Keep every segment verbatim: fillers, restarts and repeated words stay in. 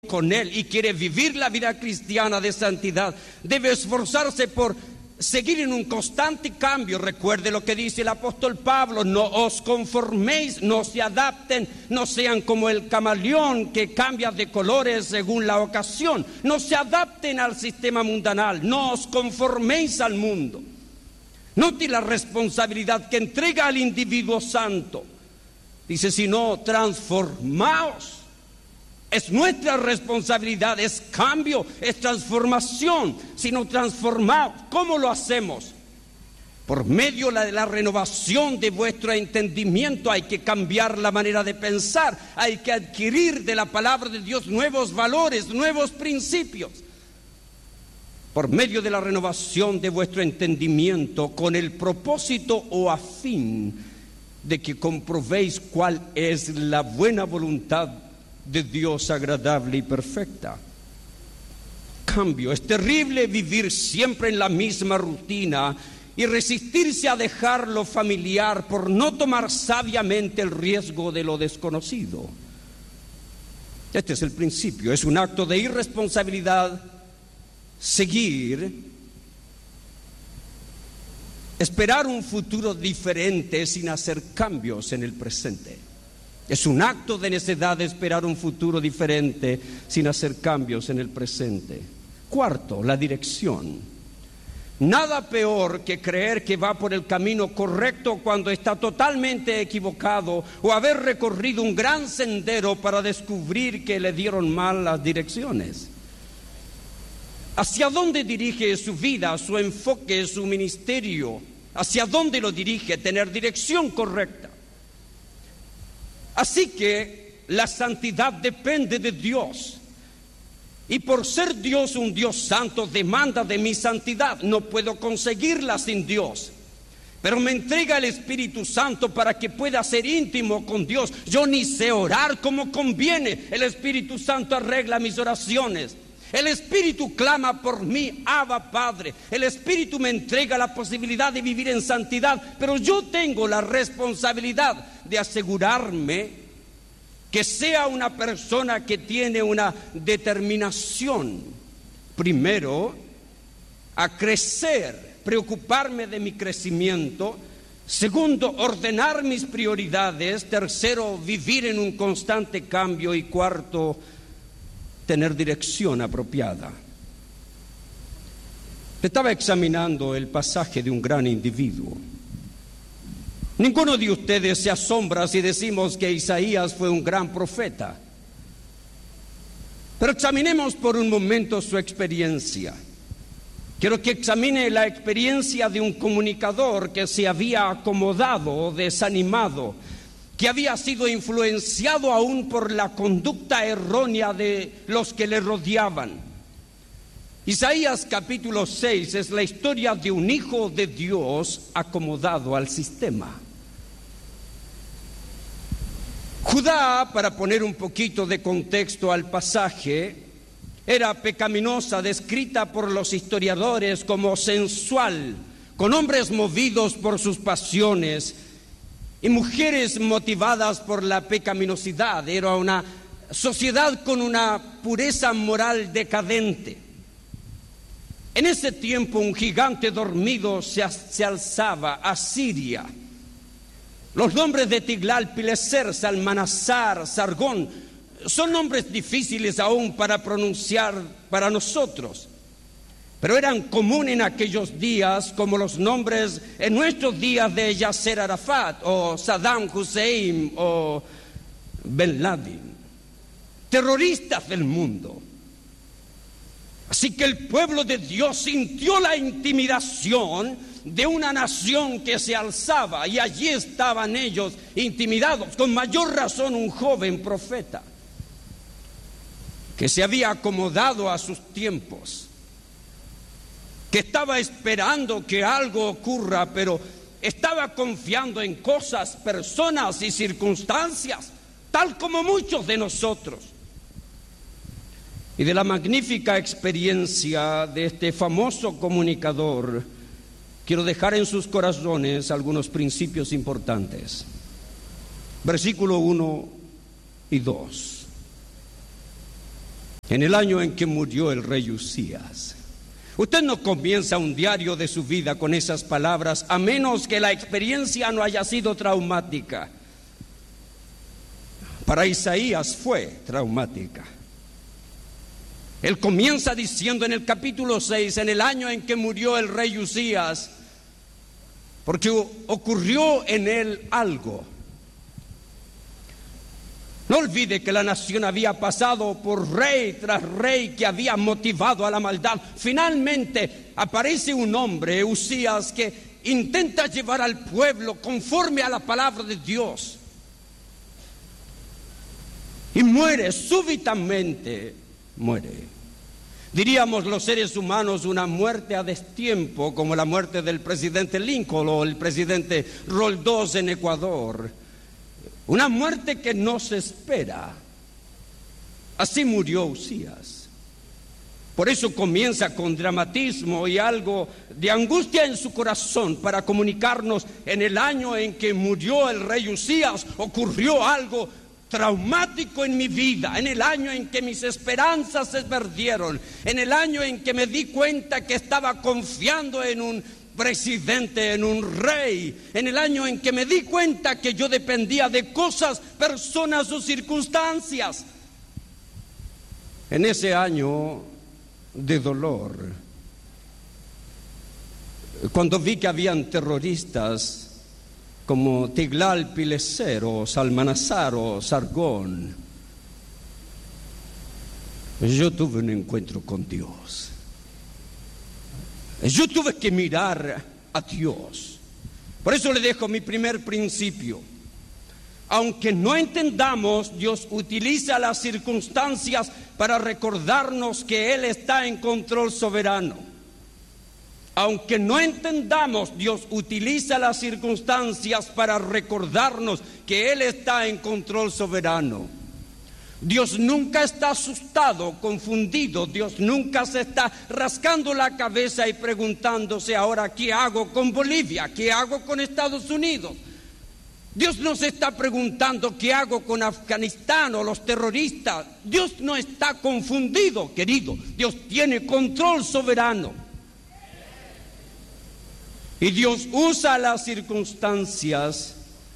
con Él y quiere vivir la vida cristiana de santidad, debe esforzarse por seguir en un constante cambio. Recuerde lo que dice el apóstol Pablo: no os conforméis, no se adapten, no sean como el camaleón que cambia de colores según la ocasión. No se adapten al sistema mundanal, no os conforméis al mundo. Note la responsabilidad que entrega al individuo santo. Dice, sino transformaos. Es nuestra responsabilidad, es cambio, es transformación, sino transformaos. ¿Cómo lo hacemos? Por medio de la renovación de vuestro entendimiento. Hay que cambiar la manera de pensar, hay que adquirir de la palabra de Dios nuevos valores, nuevos principios. Por medio de la renovación de vuestro entendimiento, con el propósito o a fin de que comprobéis cuál es la buena voluntad de Dios, agradable y perfecta. Cambio. Es terrible vivir siempre en la misma rutina y resistirse a dejar lo familiar por no tomar sabiamente el riesgo de lo desconocido. Este es el principio. Es un acto de irresponsabilidad seguir, esperar un futuro diferente sin hacer cambios en el presente. Es un acto de necedad esperar un futuro diferente sin hacer cambios en el presente. Cuarto, la dirección. Nada peor que creer que va por el camino correcto cuando está totalmente equivocado, o haber recorrido un gran sendero para descubrir que le dieron mal las direcciones. ¿Hacia dónde dirige su vida, su enfoque, su ministerio? ¿Hacia dónde lo dirige? Tener dirección correcta. Así que la santidad depende de Dios. Y por ser Dios un Dios santo, demanda de mi santidad. No puedo conseguirla sin Dios. Pero me entrega el Espíritu Santo para que pueda ser íntimo con Dios. Yo ni sé orar como conviene. El Espíritu Santo arregla mis oraciones. El Espíritu clama por mí, Abba Padre. El Espíritu me entrega la posibilidad de vivir en santidad, pero yo tengo la responsabilidad de asegurarme que sea una persona que tiene una determinación, primero, a crecer, preocuparme de mi crecimiento. Segundo, ordenar mis prioridades. Tercero, vivir en un constante cambio. Y cuarto, tener dirección apropiada. Estaba examinando el pasaje de un gran individuo. Ninguno de ustedes se asombra si decimos que Isaías fue un gran profeta. Pero examinemos por un momento su experiencia. Quiero que examine la experiencia de un comunicador que se había acomodado o desanimado, que había sido influenciado aún por la conducta errónea de los que le rodeaban. Isaías capítulo seis es la historia de un hijo de Dios acomodado al sistema. Judá, para poner un poquito de contexto al pasaje, era pecaminosa, descrita por los historiadores como sensual, con hombres movidos por sus pasiones y mujeres motivadas por la pecaminosidad. Era una sociedad con una pureza moral decadente. En ese tiempo un gigante dormido se, se alzaba, Asiria. Los nombres de Tiglat-Pileser, Salmanasar, Sargón, son nombres difíciles aún para pronunciar para nosotros, pero eran comunes en aquellos días, como los nombres en nuestros días de Yasser Arafat o Saddam Hussein o Ben Laden, terroristas del mundo. Así que el pueblo de Dios sintió la intimidación de una nación que se alzaba, y allí estaban ellos intimidados, con mayor razón un joven profeta que se había acomodado a sus tiempos, que estaba esperando que algo ocurra, pero estaba confiando en cosas, personas y circunstancias, tal como muchos de nosotros. Y de la magnífica experiencia de este famoso comunicador, quiero dejar en sus corazones algunos principios importantes. Versículo uno y dos. en el año en que murió el rey Usías. Usted no comienza un diario de su vida con esas palabras, a menos que la experiencia no haya sido traumática. Para Isaías fue traumática. Él comienza diciendo en el capítulo seis, en el año en que murió el rey Usías, porque ocurrió en él algo. No olvide que la nación había pasado por rey tras rey que había motivado a la maldad. Finalmente aparece un hombre, Usías, que intenta llevar al pueblo conforme a la palabra de Dios. Y muere súbitamente, muere. Diríamos los seres humanos una muerte a destiempo, como la muerte del presidente Lincoln o el presidente Roldós en Ecuador. Una muerte que no se espera. Así murió Usías. Por eso comienza con dramatismo y algo de angustia en su corazón para comunicarnos: en el año en que murió el rey Usías ocurrió algo traumático en mi vida, en el año en que mis esperanzas se perdieron, en el año en que me di cuenta que estaba confiando en un presidente, en un rey, en el año en que me di cuenta que yo dependía de cosas, personas o circunstancias. En ese año de dolor, cuando vi que habían terroristas como Tiglat-Pileser o Salmanasar o Sargón, yo tuve un encuentro con Dios. Yo tuve que mirar a Dios. Por eso le dejo mi primer principio. Aunque no entendamos, Dios utiliza las circunstancias para recordarnos que Él está en control soberano. Aunque no entendamos, Dios utiliza las circunstancias para recordarnos que Él está en control soberano. Dios nunca está asustado, confundido. Dios nunca se está rascando la cabeza y preguntándose ahora ¿qué hago con Bolivia? ¿Qué hago con Estados Unidos? Dios no se está preguntando ¿qué hago con Afganistán o los terroristas? Dios no está confundido, querido. Dios tiene control soberano. Y Dios usa las circunstancias,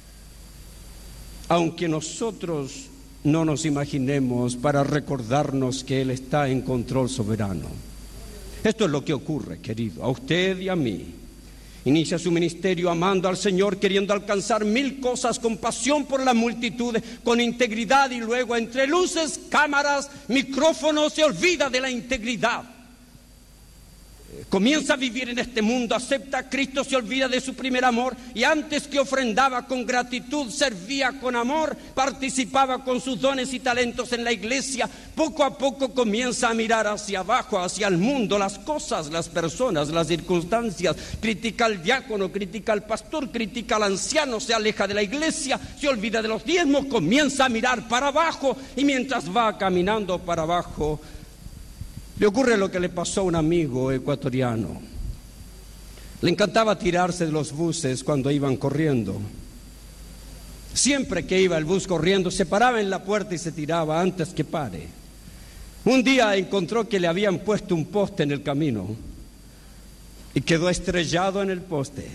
aunque nosotros no nos imaginemos, para recordarnos que Él está en control soberano. Esto es lo que ocurre, querido, a usted y a mí. Inicia su ministerio amando al Señor, queriendo alcanzar mil cosas, con pasión por la multitud, con integridad, y luego entre luces, cámaras, micrófonos, se olvida de la integridad. Comienza a vivir en este mundo, acepta a Cristo, se olvida de su primer amor, y antes que ofrendaba con gratitud, servía con amor, participaba con sus dones y talentos en la iglesia. Poco a poco comienza a mirar hacia abajo, hacia el mundo, las cosas, las personas, las circunstancias. Critica al diácono, critica al pastor, critica al anciano, se aleja de la iglesia, se olvida de los diezmos, comienza a mirar para abajo, y mientras va caminando para abajo, le ocurre lo que le pasó a un amigo ecuatoriano. Le encantaba tirarse de los buses cuando iban corriendo. Siempre que iba el bus corriendo, se paraba en la puerta y se tiraba antes que pare. Un día encontró que le habían puesto un poste en el camino y quedó estrellado en el poste.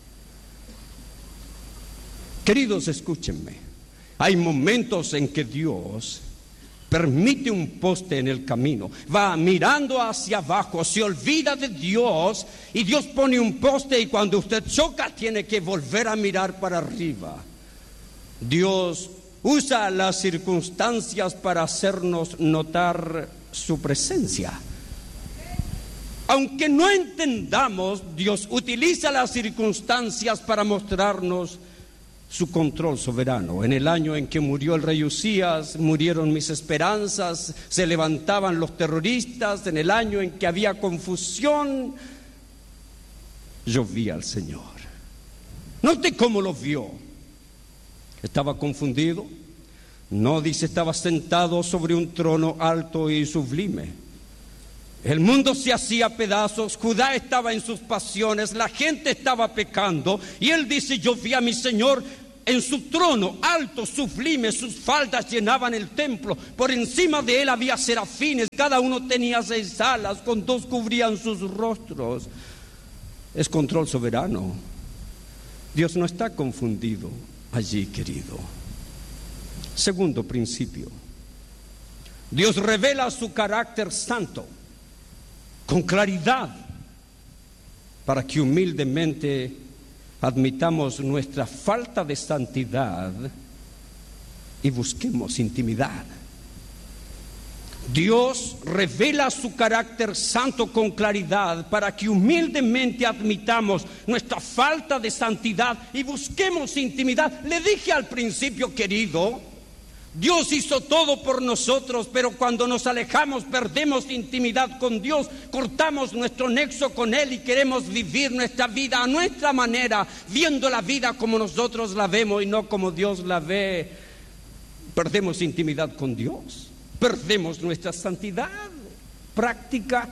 Queridos, escúchenme. Hay momentos en que Dios permite un poste en el camino, va mirando hacia abajo, se olvida de Dios, y Dios pone un poste, y cuando usted choca tiene que volver a mirar para arriba. Dios usa las circunstancias para hacernos notar su presencia. Aunque no entendamos, Dios utiliza las circunstancias para mostrarnos su control soberano. En el año en que murió el rey Usías, murieron mis esperanzas, se levantaban los terroristas. En el año en que había confusión, yo vi al Señor. Note cómo lo vio. Estaba confundido. No, dice, estaba sentado sobre un trono alto y sublime. El mundo se hacía pedazos, Judá estaba en sus pasiones, la gente estaba pecando, y él dice, yo vi a mi Señor En su trono alto, sublime, sus faldas llenaban el templo. Por encima de él había serafines, cada uno tenía seis alas, con dos cubrían sus rostros. Es control soberano. Dios no está confundido allí, querido. Segundo principio. Dios revela su carácter santo con claridad para que humildemente admitamos nuestra falta de santidad y busquemos intimidad. Dios revela su carácter santo con claridad para que humildemente admitamos nuestra falta de santidad y busquemos intimidad. Le dije al principio, querido, Dios hizo todo por nosotros, pero cuando nos alejamos perdemos intimidad con Dios, cortamos nuestro nexo con Él y queremos vivir nuestra vida a nuestra manera, viendo la vida como nosotros la vemos y no como Dios la ve. Perdemos intimidad con Dios, perdemos nuestra santidad práctica.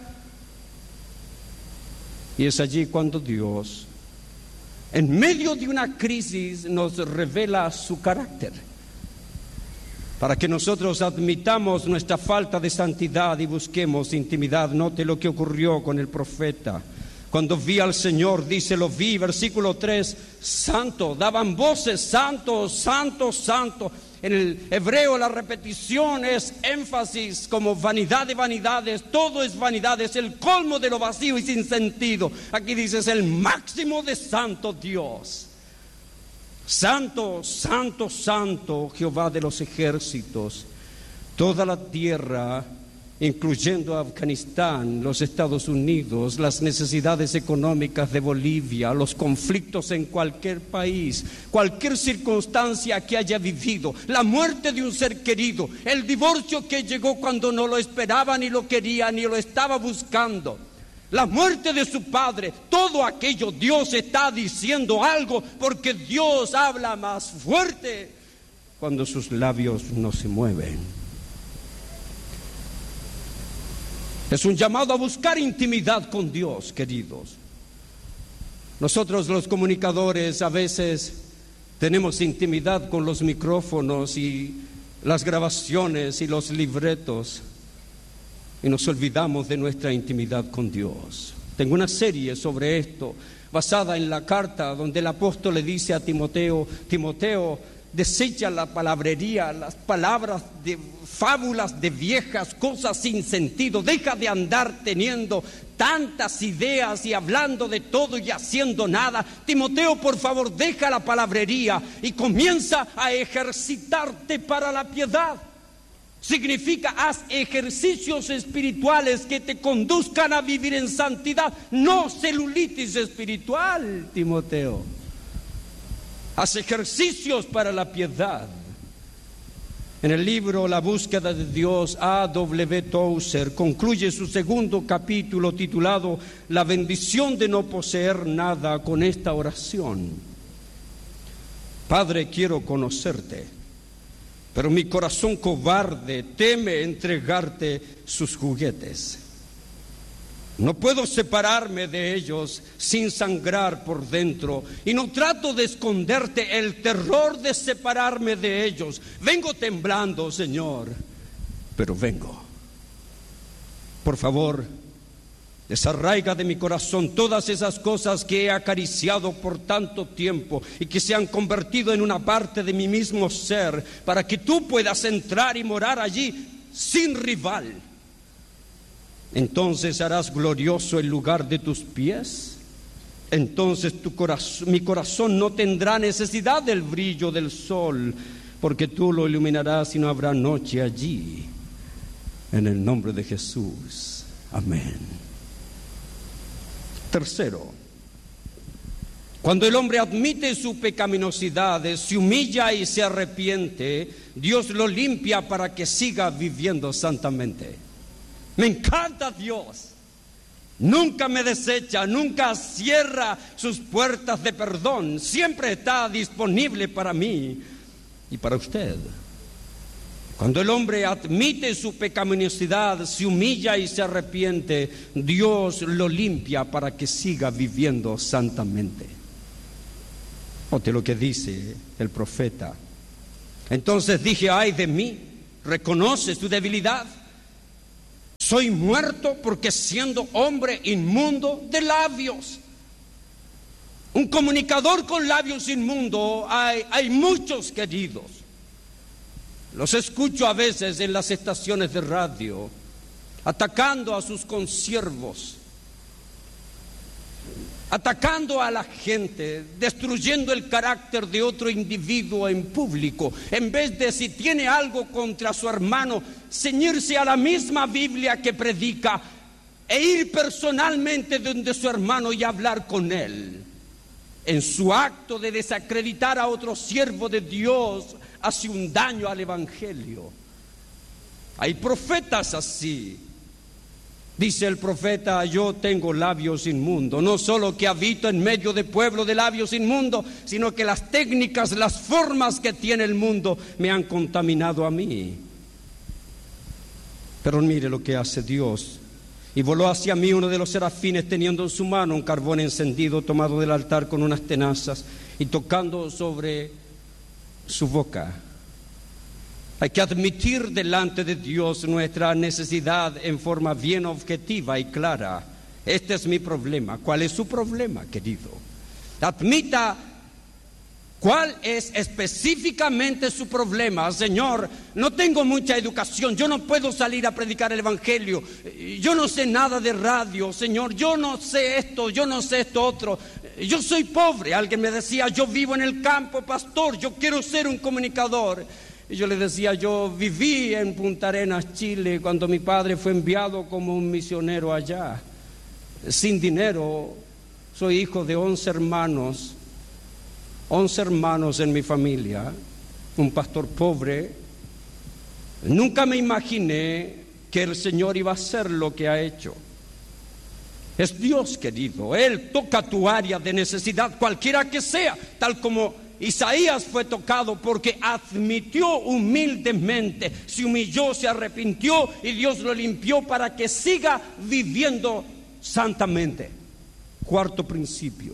Y es allí cuando Dios, en medio de una crisis, nos revela su carácter, para que nosotros admitamos nuestra falta de santidad y busquemos intimidad. Note lo que ocurrió con el profeta. Cuando vi al Señor, dice, lo vi, versículo tres, santo, daban voces, santo, santo, santo. En el hebreo la repetición es énfasis, como vanidad de vanidades, todo es vanidad, es el colmo de lo vacío y sin sentido. Aquí dice, es el máximo de santo Dios. Santo, santo, santo, Jehová de los ejércitos. Toda la tierra, incluyendo Afganistán, los Estados Unidos, las necesidades económicas de Bolivia, los conflictos en cualquier país, cualquier circunstancia que haya vivido, la muerte de un ser querido, el divorcio que llegó cuando no lo esperaba, ni lo quería, ni lo estaba buscando, la muerte de su padre, todo aquello, Dios está diciendo algo, porque Dios habla más fuerte cuando sus labios no se mueven. Es un llamado a buscar intimidad con Dios, queridos. Nosotros los comunicadores a veces tenemos intimidad con los micrófonos y las grabaciones y los libretos, y nos olvidamos de nuestra intimidad con Dios. Tengo una serie sobre esto, basada en la carta donde el apóstol le dice a Timoteo, Timoteo, desecha la palabrería, las palabras de fábulas de viejas, cosas sin sentido. Deja de andar teniendo tantas ideas y hablando de todo y haciendo nada. Timoteo, por favor, deja la palabrería y comienza a ejercitarte para la piedad. Significa, haz ejercicios espirituales que te conduzcan a vivir en santidad, no celulitis espiritual, Timoteo. Haz ejercicios para la piedad. En el libro La búsqueda de Dios, A W Tozer concluye su segundo capítulo titulado La bendición de no poseer nada con esta oración: Padre, quiero conocerte, pero mi corazón cobarde teme entregarte sus juguetes. No puedo separarme de ellos sin sangrar por dentro, y no trato de esconderte el terror de separarme de ellos. Vengo temblando, Señor, pero vengo. Por favor, desarraiga de mi corazón todas esas cosas que he acariciado por tanto tiempo y que se han convertido en una parte de mi mismo ser, para que tú puedas entrar y morar allí sin rival. Entonces harás glorioso el lugar de tus pies. Entonces tu corazón, mi corazón no tendrá necesidad del brillo del sol, porque tú lo iluminarás y no habrá noche allí. En el nombre de Jesús. Amén. Tercero, cuando el hombre admite su pecaminosidad, se humilla y se arrepiente, Dios lo limpia para que siga viviendo santamente. Me encanta Dios. Nunca me desecha, nunca cierra sus puertas de perdón. Siempre está disponible para mí y para usted. Cuando el hombre admite su pecaminosidad, se humilla y se arrepiente, Dios lo limpia para que siga viviendo santamente. Note lo que dice el profeta. Entonces dije, ay de mí, ¿reconoces tu debilidad? Soy muerto porque siendo hombre inmundo de labios. Un comunicador con labios inmundos, hay, hay muchos queridos. Los escucho a veces en las estaciones de radio, atacando a sus consiervos, atacando a la gente, destruyendo el carácter de otro individuo en público, en vez de, si tiene algo contra su hermano, ceñirse a la misma Biblia que predica e ir personalmente donde su hermano y hablar con él. En su acto de desacreditar a otro siervo de Dios, hace un daño al evangelio. Hay profetas así. Dice el profeta, yo tengo labios inmundos, no solo que habito en medio de pueblo de labios inmundos, sino que las técnicas, las formas que tiene el mundo me han contaminado a mí. Pero mire lo que hace Dios. Y voló hacia mí uno de los serafines teniendo en su mano un carbón encendido tomado del altar con unas tenazas y tocando sobre su boca. Hay que admitir delante de Dios nuestra necesidad en forma bien objetiva y clara. Este es mi problema. ¿Cuál es su problema, querido? Admita cuál es específicamente su problema. Señor, no tengo mucha educación, yo no puedo salir a predicar el evangelio, yo no sé nada de radio, Señor, yo no sé esto, yo no sé esto otro, yo soy pobre. Alguien me decía, yo vivo en el campo, pastor, yo quiero ser un comunicador. Y yo le decía, yo viví en Punta Arenas, Chile, cuando mi padre fue enviado como un misionero allá, sin dinero. Soy hijo de once hermanos, once hermanos en mi familia, un pastor pobre. Nunca me imaginé que el Señor iba a hacer lo que ha hecho. Es Dios, querido, Él toca tu área de necesidad, cualquiera que sea, tal como Isaías fue tocado porque admitió humildemente, se humilló, se arrepintió y Dios lo limpió para que siga viviendo santamente. Cuarto principio.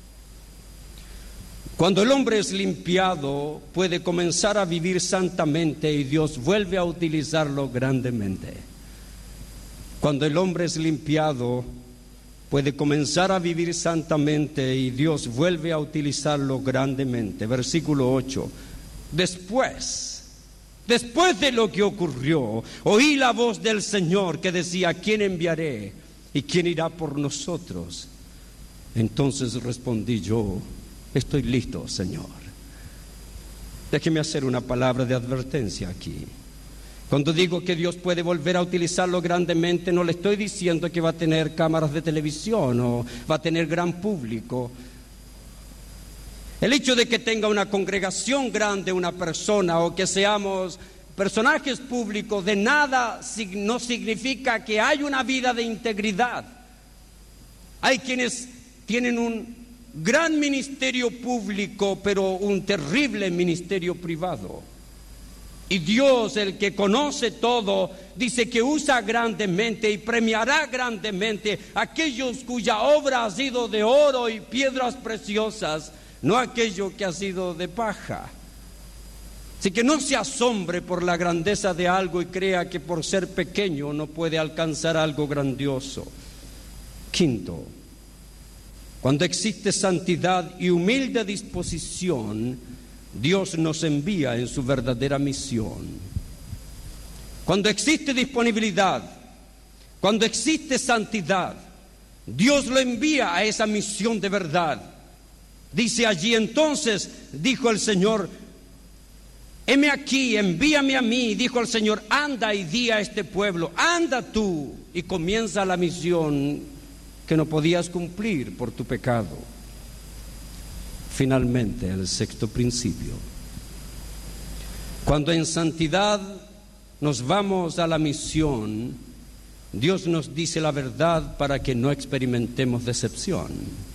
Cuando el hombre es limpiado, puede comenzar a vivir santamente y Dios vuelve a utilizarlo grandemente. Cuando el hombre es limpiado, puede comenzar a vivir santamente y Dios vuelve a utilizarlo grandemente. Versículo ocho. Después, después de lo que ocurrió, oí la voz del Señor que decía, ¿quién enviaré y quién irá por nosotros? Entonces respondí yo, estoy listo, Señor. Déjeme hacer una palabra de advertencia aquí. Cuando digo que Dios puede volver a utilizarlo grandemente, no le estoy diciendo que va a tener cámaras de televisión o va a tener gran público. El hecho de que tenga una congregación grande una persona o que seamos personajes públicos de nada no significa que hay una vida de integridad. Hay quienes tienen un gran ministerio público, pero un terrible ministerio privado. Y Dios, el que conoce todo, dice que usa grandemente y premiará grandemente a aquellos cuya obra ha sido de oro y piedras preciosas, no aquello que ha sido de paja. Así que no se asombre por la grandeza de algo y crea que por ser pequeño no puede alcanzar algo grandioso. Quinto, cuando existe santidad y humilde disposición, Dios nos envía en su verdadera misión. Cuando existe disponibilidad, cuando existe santidad, Dios lo envía a esa misión de verdad. Dice allí, entonces dijo el Señor, heme aquí, envíame a mí. Dijo el Señor, anda y di a este pueblo, anda tú. Y comienza la misión que no podías cumplir por tu pecado. Finalmente, el sexto principio. Cuando en santidad nos vamos a la misión, Dios nos dice la verdad para que no experimentemos decepción.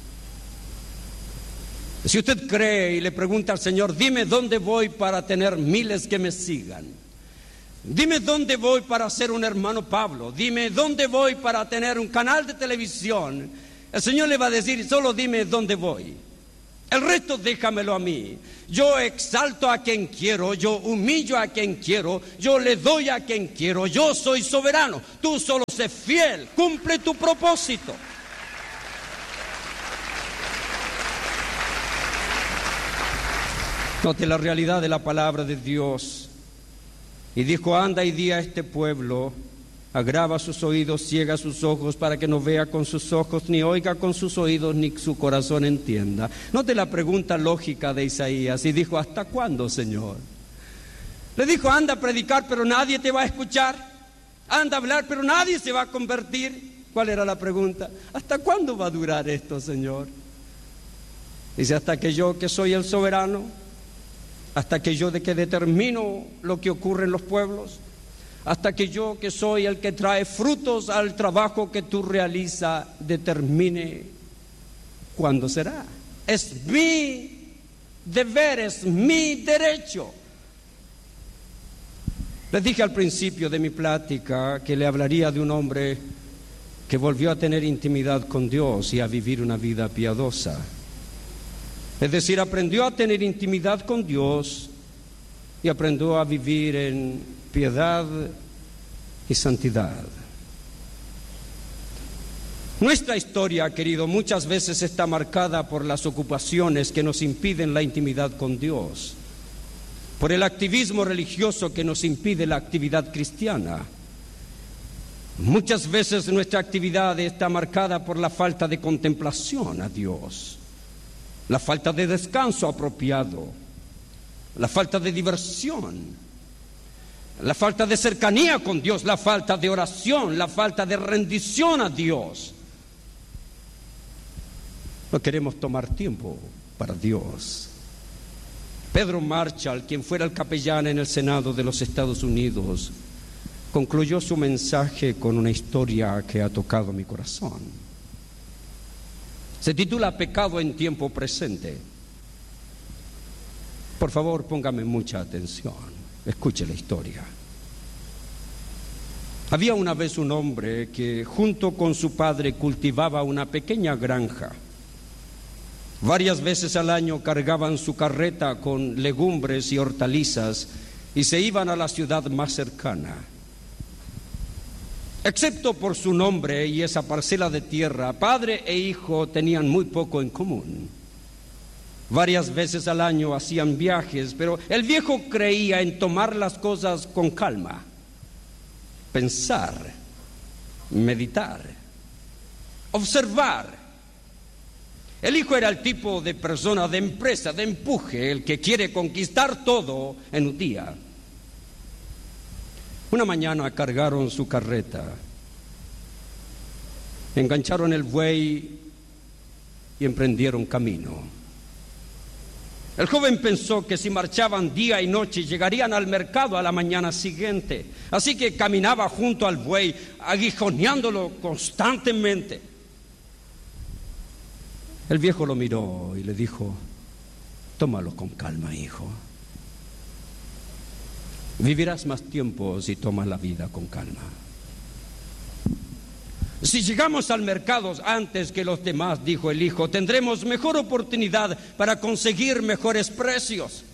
Si usted cree y le pregunta al Señor, dime dónde voy para tener miles que me sigan, dime dónde voy para ser un hermano Pablo, dime dónde voy para tener un canal de televisión, el Señor le va a decir, solo dime dónde voy. El resto déjamelo a mí. Yo exalto a quien quiero, yo humillo a quien quiero, yo le doy a quien quiero, yo soy soberano. Tú solo sé fiel, cumple tu propósito. Note la realidad de la palabra de Dios. Y dijo: anda y di a este pueblo, agrava sus oídos, ciega sus ojos, para que no vea con sus ojos, ni oiga con sus oídos, ni su corazón entienda. Note la pregunta lógica de Isaías. Y dijo: ¿hasta cuándo, Señor? Le dijo: anda a predicar, pero nadie te va a escuchar. Anda a hablar, pero nadie se va a convertir. ¿Cuál era la pregunta? ¿Hasta cuándo va a durar esto, Señor? Dice: hasta que yo, que soy el soberano, hasta que yo de que determino lo que ocurre en los pueblos, hasta que yo, que soy el que trae frutos al trabajo que tú realizas, determine cuándo será. Es mi deber, es mi derecho. Les dije al principio de mi plática que le hablaría de un hombre que volvió a tener intimidad con Dios y a vivir una vida piadosa. Es decir, aprendió a tener intimidad con Dios y aprendió a vivir en piedad y santidad. Nuestra historia, querido, muchas veces está marcada por las ocupaciones que nos impiden la intimidad con Dios, por el activismo religioso que nos impide la actividad cristiana. Muchas veces nuestra actividad está marcada por la falta de contemplación a Dios, la falta de descanso apropiado, la falta de diversión, la falta de cercanía con Dios, la falta de oración, la falta de rendición a Dios. No queremos tomar tiempo para Dios. Pedro Marshall, quien fuera el capellán en el Senado de los Estados Unidos, concluyó su mensaje con una historia que ha tocado mi corazón. Se titula Pecado en tiempo presente. Por favor, póngame mucha atención. Escuche la historia. Había una vez un hombre que junto con su padre cultivaba una pequeña granja. Varias veces al año cargaban su carreta con legumbres y hortalizas y se iban a la ciudad más cercana. Excepto por su nombre y esa parcela de tierra, padre e hijo tenían muy poco en común. Varias veces al año hacían viajes, pero el viejo creía en tomar las cosas con calma, pensar, meditar, observar. El hijo era el tipo de persona de empresa, de empuje, el que quiere conquistar todo en un día. Una mañana cargaron su carreta, engancharon el buey y emprendieron camino. El joven pensó que si marchaban día y noche llegarían al mercado a la mañana siguiente. Así que caminaba junto al buey, aguijoneándolo constantemente. El viejo lo miró y le dijo: tómalo con calma, hijo. Vivirás más tiempo si tomas la vida con calma. Si llegamos al mercado antes que los demás, dijo el hijo, tendremos mejor oportunidad para conseguir mejores precios.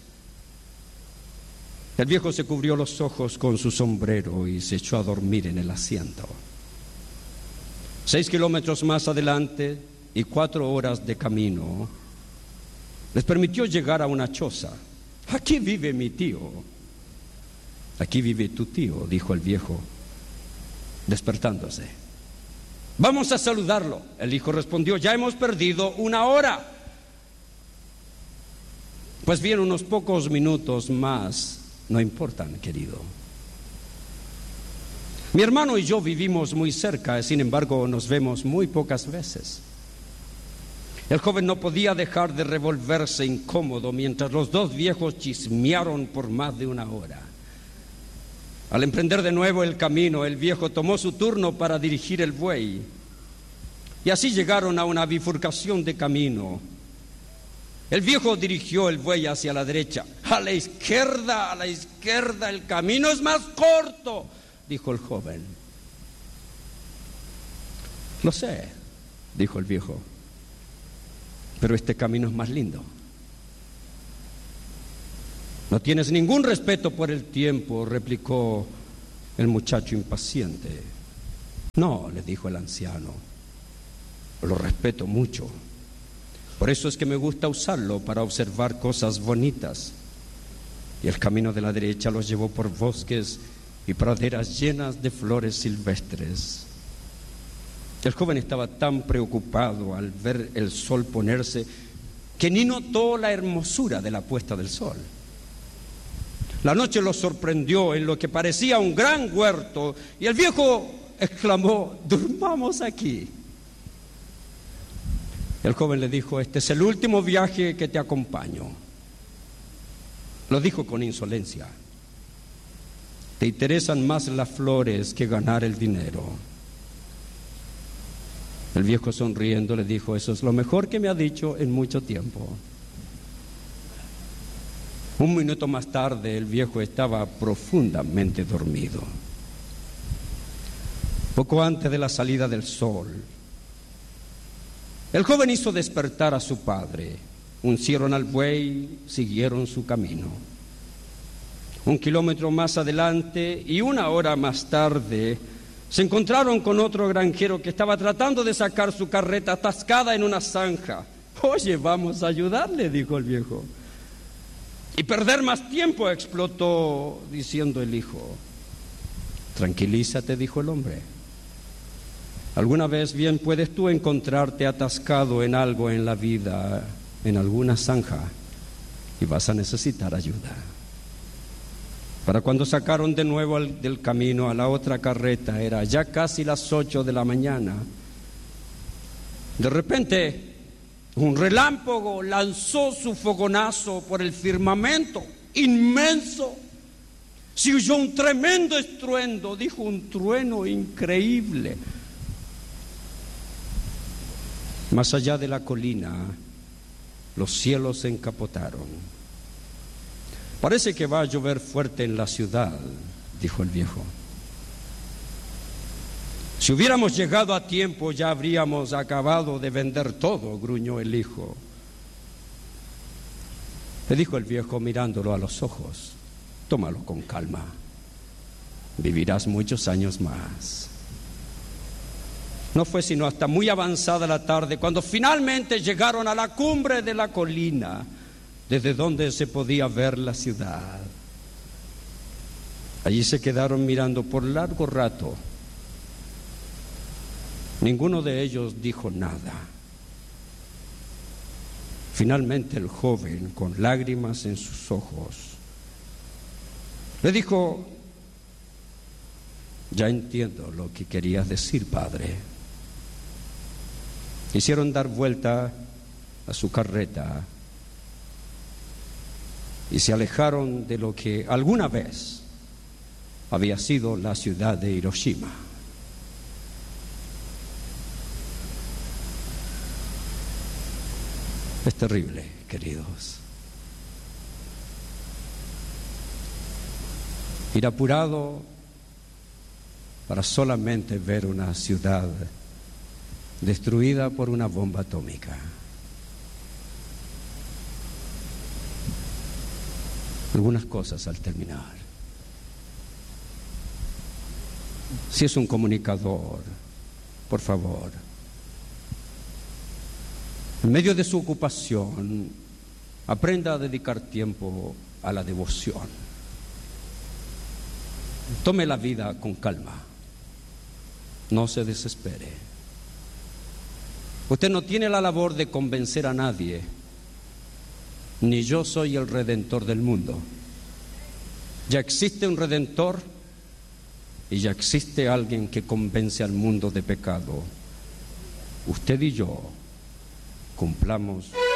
El viejo se cubrió los ojos con su sombrero y se echó a dormir en el asiento. Seis kilómetros más adelante y cuatro horas de camino les permitió llegar a una choza. Aquí vive mi tío. Aquí vive tu tío, dijo el viejo, despertándose. Vamos a saludarlo. El hijo respondió: ya hemos perdido una hora. Pues bien, unos pocos minutos más no importan, querido. Mi hermano y yo vivimos muy cerca, sin embargo nos vemos muy pocas veces. El joven no podía dejar de revolverse incómodo mientras los dos viejos chismearon por más de una hora. Al emprender de nuevo el camino, el viejo tomó su turno para dirigir el buey. Y así llegaron a una bifurcación de camino. El viejo dirigió el buey hacia la derecha. A la izquierda, a la izquierda, el camino es más corto, dijo el joven. Lo sé, dijo el viejo. pero este camino es más lindo. No tienes ningún respeto por el tiempo, replicó el muchacho impaciente. No, le dijo el anciano, lo respeto mucho. Por eso es que me gusta usarlo para observar cosas bonitas. Y el camino de la derecha los llevó por bosques y praderas llenas de flores silvestres. El joven estaba tan preocupado al ver el sol ponerse que ni notó la hermosura de la puesta del sol. La noche lo sorprendió en lo que parecía un gran huerto y el viejo exclamó: durmamos aquí. El joven le dijo: este es el último viaje que te acompaño. Lo dijo con insolencia. Te interesan más las flores que ganar el dinero. El viejo, sonriendo, le dijo: eso es lo mejor que me ha dicho en mucho tiempo. Un minuto más tarde el viejo estaba profundamente dormido. Poco antes de la salida del sol, el joven hizo despertar a su padre. Uncieron al buey, siguieron su camino. Un kilómetro más adelante y una hora más tarde se encontraron con otro granjero que estaba tratando de sacar su carreta atascada en una zanja. Oye, vamos a ayudarle, dijo el viejo. Y perder más tiempo, explotó diciendo el hijo. Tranquilízate, dijo el hombre. Alguna vez bien puedes tú encontrarte atascado en algo en la vida, en alguna zanja, y vas a necesitar ayuda. Para cuando sacaron de nuevo al, del camino a la otra carreta, era ya casi las ocho de la mañana. De repente, un relámpago lanzó su fogonazo por el firmamento inmenso. Se oyó un tremendo estruendo, dijo, un trueno increíble. Más allá de la colina, los cielos se encapotaron. Parece que va a llover fuerte en la ciudad, dijo el viejo. Si hubiéramos llegado a tiempo ya habríamos acabado de vender todo, gruñó el hijo. Le dijo el viejo mirándolo a los ojos: tómalo con calma, vivirás muchos años más. No fue sino hasta muy avanzada la tarde cuando finalmente llegaron a la cumbre de la colina, desde donde se podía ver la ciudad. Allí se quedaron mirando por largo rato. Ninguno de ellos dijo nada. Finalmente el joven, con lágrimas en sus ojos, le dijo: ya entiendo lo que querías decir, padre. Hicieron dar vuelta a su carreta y se alejaron de lo que alguna vez había sido la ciudad de Hiroshima. Es terrible, queridos. Ir apurado para solamente ver una ciudad destruida por una bomba atómica. Algunas cosas al terminar. Si es un comunicador, por favor, en medio de su ocupación, aprenda a dedicar tiempo a la devoción. Tome la vida con calma. No se desespere. Usted no tiene la labor de convencer a nadie, ni yo soy el redentor del mundo. Ya existe un redentor y ya existe alguien que convence al mundo de pecado. Usted y yo cumplamos